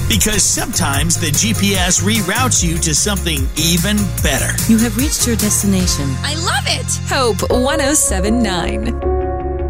Because sometimes the GPS reroutes you to something even better. You have reached your destination. I love it. Hope 107.9.